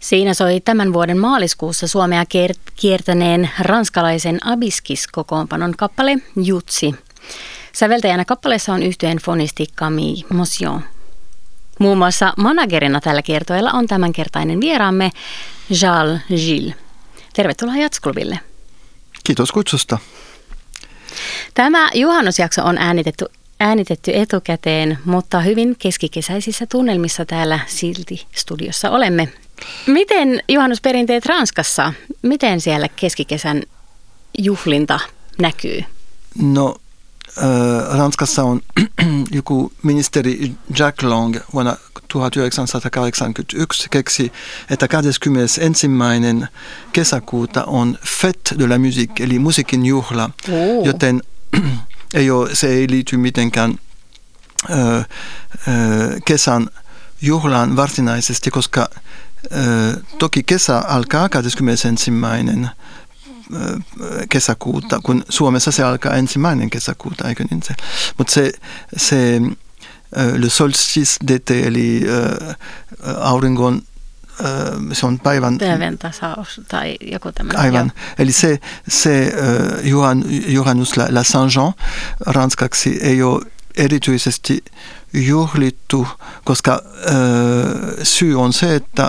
Siinä soi tämän vuoden maaliskuussa Suomea kiertäneen ranskalaisen Abiskis-kokoonpanon kappale Jutsi. Säveltäjänä kappaleessa on yhtyeen fonisti Camille Motion. Muun muassa managerina tällä kiertoilla on tämänkertainen vieraamme Charles Gilles. Tervetuloa Jazzklubille. Kiitos kutsusta. Tämä juhannusjakso on äänitetty etukäteen, mutta hyvin keskikesäisissä tunnelmissa täällä silti studiossa olemme. Miten juhannusperinteet Ranskassa, miten siellä keskikesän juhlinta näkyy? No, Ranskassa on joku ministeri Jack Lang vuonna 1981 keksi, että 21. kesäkuuta on Fête de la Musique, eli musiikin juhla, joten se ei liity mitenkään kesän juhlaan varsinaisesti, koska toki kesä alkaa 21. kesäkuuta, kun Suomessa se alkaa 1. kesäkuuta, eikö niin se? Mutta se le solstice d'été, eli auringon, se on päivän tasaus tai joku tämmöinen. Aivan. Eli se juhannus la Saint-Jean ranskaksi ei ole erityisesti juhlittu, koska syy on se, että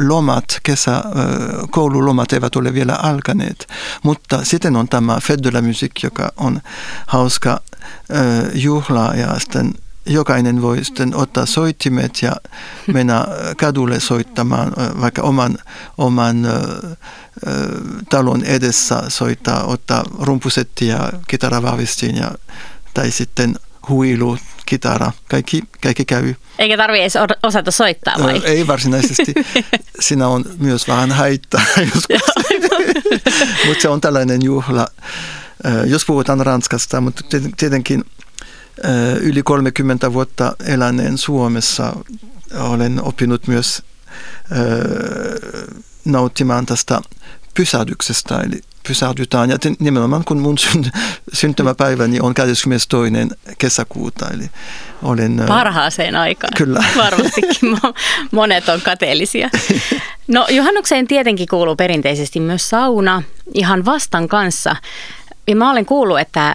koululomat eivät ole vielä alkaneet. Mutta sitten on tämä Fête de la Musique, joka on hauska juhla, ja sitten jokainen voi sitten ottaa soittimet ja mennä kadulle soittamaan, vaikka oman talon edessä ottaa rumpusetti ja kitaravahvistin tai sitten huilu, kitara, kaikki käy. Eikä tarvitse edes osata soittaa vai? Ei varsinaisesti. Siinä on myös vähän haittaa joskus. Mutta se on tällainen juhla, jos puhutaan Ranskasta, mutta tietenkin yli 30 vuotta eläneen Suomessa olen oppinut myös nauttimaan tästä pysähdyksestä, eli pysähdytään. Ja nimenomaan kun mun syntymäpäiväni on 22. kesäkuuta, eli olen parhaaseen aikaan. Kyllä. Varmastikin monet on kateellisia. No juhannukseen tietenkin kuuluu perinteisesti myös sauna ihan vastan kanssa. Ja mä olen kuullut, että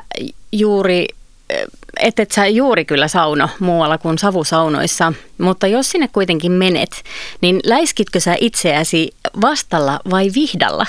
et sä juuri kyllä sauno muualla kuin savusaunoissa, mutta jos sinne kuitenkin menet, niin läiskitkö sä itseäsi vastalla vai vihdalla?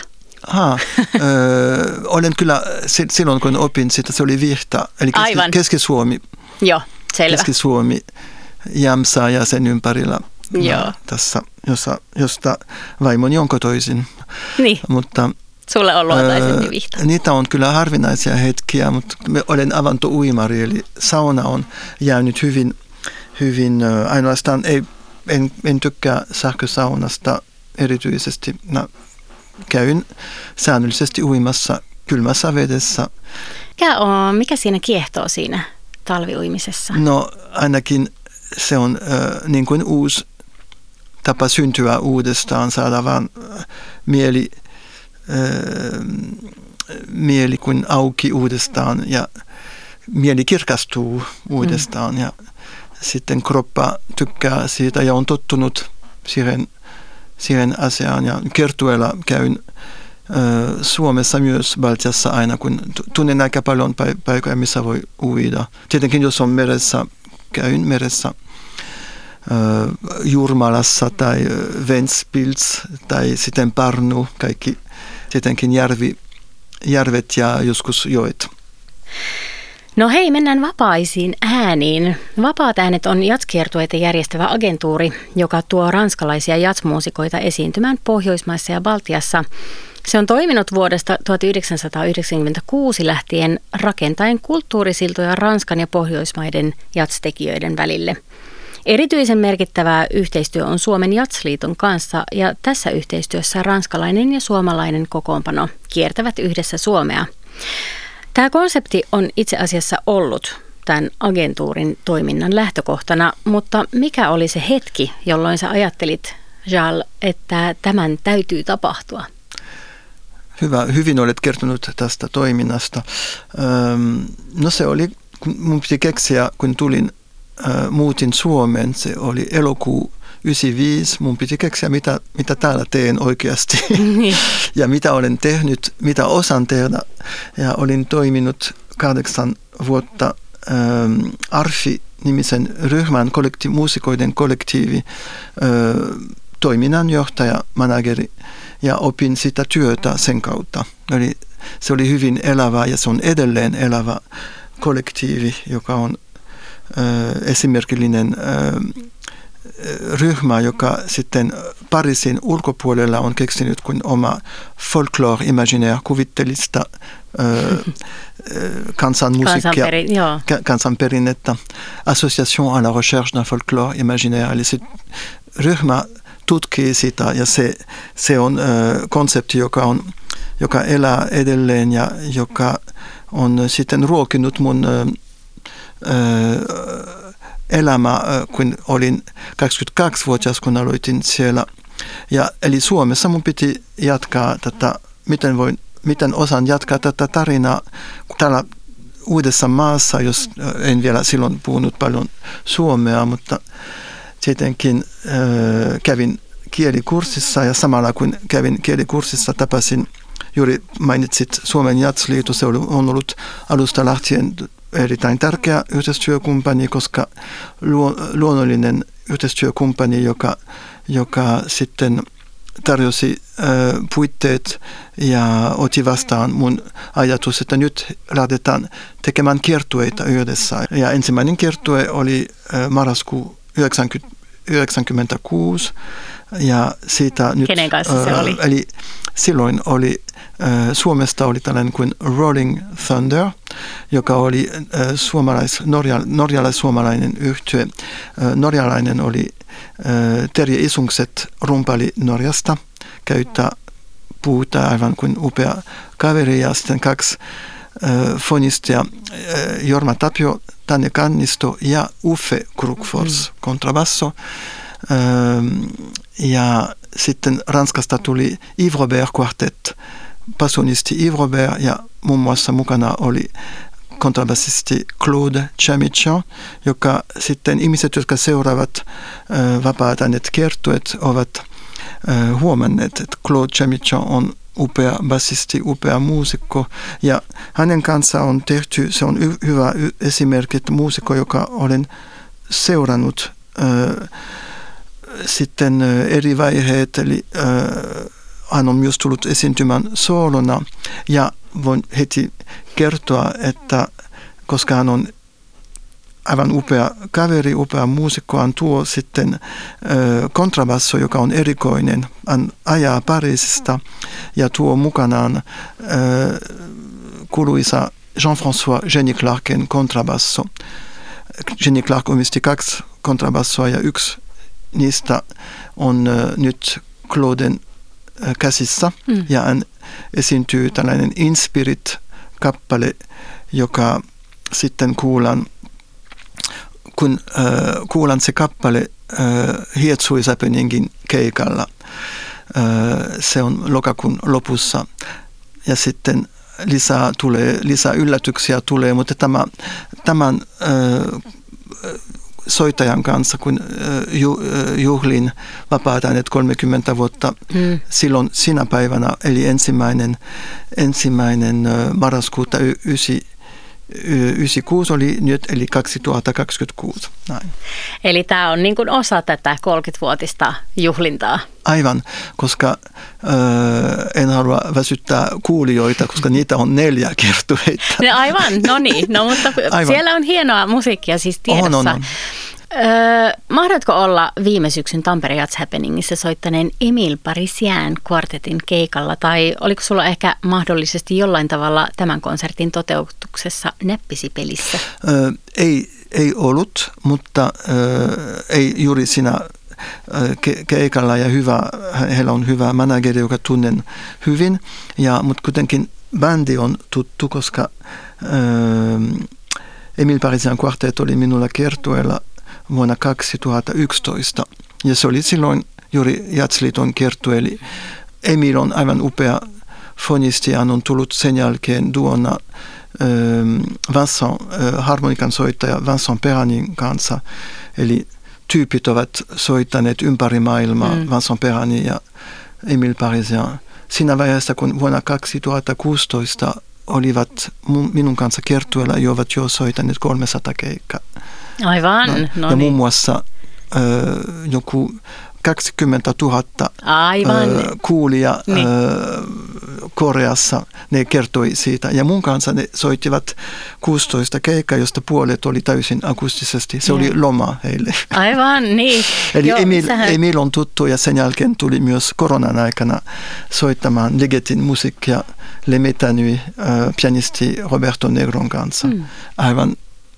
Olen kyllä, silloin kun opin sitä, se oli Vihta, eli Keski-Suomi. Joo, selvä. Keski-Suomi, Jämsä ja sen ympärillä. Joo. Tässä, josta vaimoni on kotoisin. Niin. Mutta sulle on luontaisempi Vihta. Niitä on kyllä harvinaisia hetkiä, mutta olen avantouimari, eli sauna on jäänyt hyvin ainoastaan, en tykkää sähkösaunasta erityisesti. Käyn säännöllisesti uimassa kylmässä vedessä. Mikä siinä kiehtoo siinä talviuimisessa? No ainakin se on niin kuin uusi tapa syntyä uudestaan, saada vaan mieli kuin auki uudestaan ja mieli kirkastuu uudestaan ja sitten kroppa tykkää siitä ja on tottunut siihen asiaan ja kiertueella käyn Suomessa myös Baltiassa aina, kun tunnen aika paljon paikkoja, missä voi uida. Tietenkin jos on meressä, käyn meressä Jurmalassa tai Ventspils tai sitten Parnu, kaikki tietenkin järvet ja joskus joet. No hei, mennään vapaisiin ääniin. Vapaat äänet on jatskiertueita järjestävä agentuuri, joka tuo ranskalaisia jatsmuusikoita esiintymään Pohjoismaissa ja Baltiassa. Se on toiminut vuodesta 1996 lähtien rakentaen kulttuurisiltoja Ranskan ja Pohjoismaiden jatstekijöiden välille. Erityisen merkittävää yhteistyö on Suomen Jatsliiton kanssa ja tässä yhteistyössä ranskalainen ja suomalainen kokoonpano kiertävät yhdessä Suomea. Tämä konsepti on itse asiassa ollut tämän agentuurin toiminnan lähtökohtana, mutta mikä oli se hetki, jolloin sä ajattelit, Charles, että tämän täytyy tapahtua? Hyvin olet kertonut tästä toiminnasta. No se oli, mun piti keksiä, kun muutin Suomeen, se oli elokuu 95 mun piti keksiä, mitä täällä teen oikeasti Niin. ja mitä olen tehnyt, mitä osaan tehdä. Ja olin toiminut 8 vuotta ARFI-nimisen ryhmän muusikoiden kollektiivi toiminnanjohtaja, manageri, ja opin sitä työtä sen kautta. Se oli hyvin elävä ja se on edelleen elävä kollektiivi, joka on esimerkillinen ryhmä, joka sitten Pariisin ulkopuolella on keksinyt kuin oma folklore imaginaire, kuvittelista kansanperinnettä, Association à la recherche d'un folklore imaginaire, eli se ryhmä tutkii sitä ja se on konsepti, joka elää edelleen ja joka on sitten ruokinut mun elämä, kun olin 22-vuotias, kun aloitin siellä. Ja, eli Suomessa mun piti jatkaa tätä, miten osaan jatkaa tätä tarinaa täällä uudessa maassa, jos en vielä silloin puhunut paljon suomea, mutta tietenkin kävin kielikurssissa ja samalla kun kävin kielikurssissa tapasin, juuri mainitsit Suomen Jazzliitto, se on ollut alusta lähtien erittäin tärkeä yhteistyökumppani, koska luonnollinen yhteistyökumppani, joka sitten tarjosi puitteet ja otti vastaan mun ajatus, että nyt lähdetään tekemään kiertueita yhdessä. Ja ensimmäinen kiertue oli marraskuu 1996 ja siitä nyt... Kenen kanssa se oli? Eli silloin oli Suomesta oli tällainen kuin Rolling Thunder, joka oli norjalais-suomalainen yhtye. Norjalainen oli Terje Isungset rumpali Norjasta, käyttää puuta aivan kuin upea kaveri ja sitten 2 fonistia, Jorma Tapio, Tanja Kannisto ja Uffe Krukfors kontrabasso. Ja sitten Ranskasta tuli Yves Robert Quartet, bassonisti Yves Robert ja muun muassa mukana oli kontrabassisti Claude Chamichan, joka sitten ihmiset, jotka seuraavat vapaat äänet kiertueet, ovat huomanneet, että Claude Chamichan on upea bassisti, upea muusikko ja hänen kanssa on tehty, se on hyvä esimerkki, että muusikko, joka olen seurannut sitten eri vaiheet, eli hän on myös tullut esiintymään soolona ja voin heti kertoa, että koska hän on aivan upea kaveri, upea muusikko, hän tuo sitten kontrabasso, joka on erikoinen, hän ajaa Pariisista ja tuo mukanaan kuuluisa Jean-François Jenny Clarken kontrabasso. Jenny Clark omisti 2 kontrabassoa ja yksi niistä on nyt Clauden käsissä ja hän esiintyy tällainen Inspirit-kappale, joka sitten kuullaan, kun kuullaan se kappale Hietsuis Happeningin keikalla. Se on lokakuun lopussa ja sitten lisää yllätyksiä tulee, mutta tämän soittajan kanssa, kun juhlin vapaat äänet 30 vuotta silloin sinä päivänä, eli ensimmäinen marraskuuta 96 oli nyt, eli 2026. Näin. Eli tämä on niin kuin osa tätä 30-vuotista juhlintaa. Aivan, koska en halua väsyttää kuulijoita, koska niitä on 4 kiertueita. Aivan, no niin, mutta aivan. Siellä on hienoa musiikkia siis tiedossa. On. Mahdotko olla viime syksyn Tampere Jazz Happeningissa soittaneen Emile Parisien kvartetin keikalla, tai oliko sulla ehkä mahdollisesti jollain tavalla tämän konsertin toteutuksessa näppisipelissä? Ei ollut, mutta ei juuri siinä keikalla ja heillä on hyvä manageri, joka tunnen hyvin, mutta kuitenkin bändi on tuttu, koska Emile Parisien kvartet oli minulla kiertueella vuonna 2011. Ja se oli silloin juuri Jazzliiton kiertue. Eli Emile on aivan upea fonisti. Hän on tullut sen jälkeen duona harmonikan soittaja Vincent Perranin kanssa. Eli tyypit ovat soittaneet ympäri maailmaa, Vincent Perani ja Emile Parisien. Siinä vaiheessa, kun vuonna 2016 olivat minun kanssa kiertueella, ovat jo soittaneet 300 keikkaa. Aivan. Ja muun muassa joku 20 000 kuulija Koreassa, ne kertoi siitä. Ja mun kanssa ne soittivat 16 keikkaa, josta puolet oli täysin akustisesti. Se oli loma heille. Aivan, niin. Eli Emil on tuttu ja sen jälkeen tuli myös koronan aikana soittamaan Legetin musiikkia Le Metanui pianisti Roberto Negron kanssa. Aivan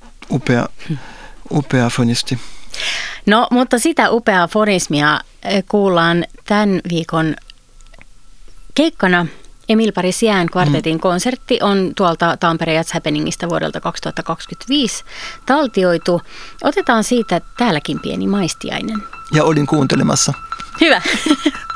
upea fonisti. No, mutta sitä upeaa fonismia kuullaan tämän viikon keikkana. Emile Parisien kvartetin konsertti on tuolta Tampere Jazz Happeningista vuodelta 2025 taltioitu. Otetaan siitä täälläkin pieni maistiainen. Ja olin kuuntelemassa. Hyvä.